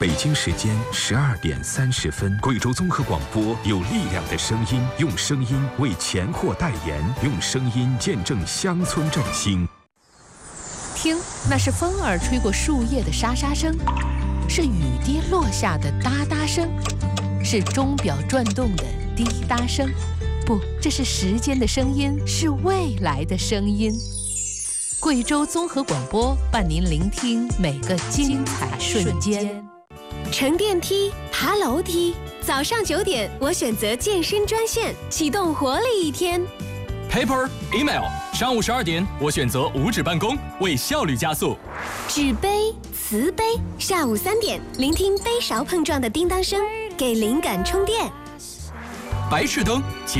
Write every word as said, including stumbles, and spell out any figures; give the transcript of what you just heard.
北京时间十二点三十分，贵州综合广播有力量的声音，用声音为钱货代言，用声音见证乡村振兴。 听，那是风儿吹过树叶的沙沙声，是雨滴落下的哒哒声，是钟表转动的滴答声。不，这是时间的声音，是未来的声音。贵州综合广播伴您聆听每个精彩瞬间。 乘电梯，爬楼梯，早上九点，我选择健身专线，启动活力一天。 Paper, email， 上午十二点，我选择无纸办公，为效率加速。 纸杯，瓷杯，下午三点，聆听杯勺碰撞的叮当声，给灵感充电。 白炽灯，请